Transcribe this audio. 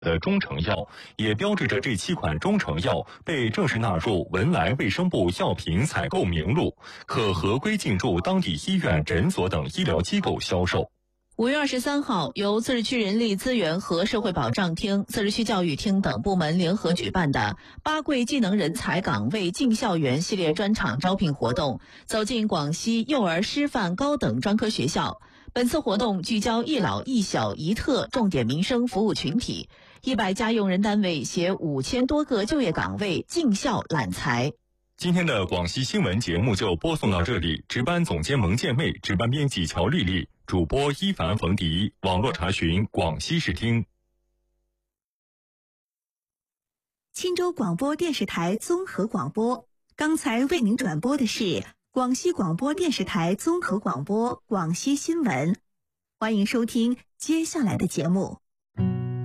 的中成药，也标志着这7款中成药被正式纳入文莱卫生部药品采购名录，可合规进驻当地医院、诊所等医疗机构销售。 5月23号，由自治区人力资源和社会保障厅、自治区教育厅等部门联合举办的8桂技能人才岗位进校园系列专场招聘活动，走进广西幼儿师范高等专科学校。本次活动聚焦一老一小一特重点民生服务群体，100家用人单位携5000多个就业岗位进校揽才。 今天的广西新闻节目就播送到这里，值班总监蒙建妹，值班编辑乔丽丽，主播伊凡、冯迪，网络查询广西视听。 钦州广播电视台综合广播，刚才为您转播的是广西广播电视台综合广播广西新闻，欢迎收听接下来的节目。